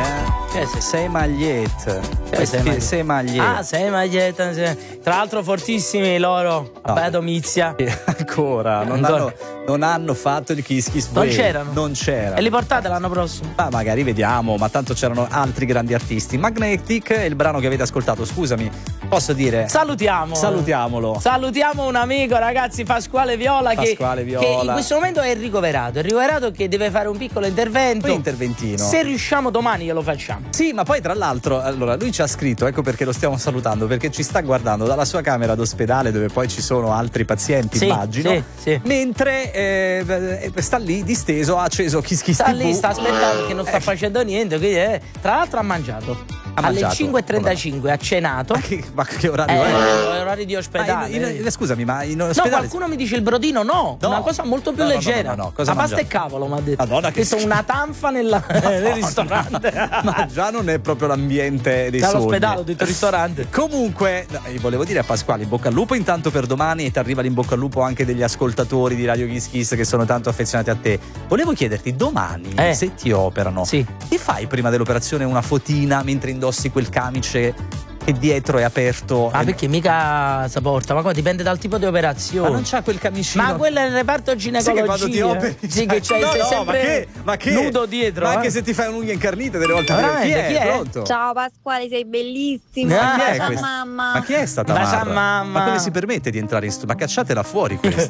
Sei magliette. Sei magliette. Ah, sei magliette. Tra l'altro fortissimi loro. Vabbè, Domizia. Ancora. Non hanno fatto il Kiss Kiss Non Way. c'erano. Non c'erano. E li portate l'anno prossimo? Ma magari vediamo, ma tanto c'erano altri grandi artisti. Magnetic è il brano che avete ascoltato. Scusami, posso dire? Salutiamolo. Salutiamo un amico, ragazzi, Pasquale Viola, che in questo momento è ricoverato, che deve fare un piccolo intervento. Un interventino. Se riusciamo domani glielo facciamo. Sì, ma poi tra l'altro, allora lui ci ha scritto, ecco perché lo stiamo salutando, perché ci sta guardando dalla sua camera d'ospedale dove poi ci sono altri pazienti, immagino. Sì. Mentre sta lì disteso, ha acceso Kiss Kiss Sta TV. lì, sta aspettando che non sta facendo niente, quindi tra l'altro ha mangiato. Alle 5:35 ha cenato. Ma che orario è? Orario di ospedale. Scusami, ma in ospedale. No, qualcuno mi dice il brodino, una cosa molto più leggera. No. La pasta e cavolo, mi ha detto. Madonna, ha detto una tanfa nel ristorante. Ma già non è proprio l'ambiente dei sogni. Dall'ospedale, ho detto ristorante. Comunque, volevo dire a Pasquale, in bocca al lupo intanto per domani, e ti arriva l'in bocca al lupo anche degli ascoltatori di Radio Kiss Kiss che sono tanto affezionati a te. Volevo chiederti, domani, se ti operano, ti fai prima dell'operazione una fotina mentre indossi quel camice che dietro è aperto? Perché mica si porta, ma qua dipende dal tipo di operazione. Ma non c'ha quel camicino? Ma quello è il reparto ginecologia. Sì, che quando ti operi sei sempre nudo dietro. Ma anche se ti fai un'unghia incarnita delle volte. Chi è? Pronto? Ciao Pasquale, sei bellissimo. Ma chi è Bacia questa? mamma. Ma chi è stata Bacia Marra? mamma. Ma come si permette di entrare in studio? Ma cacciatela fuori questa.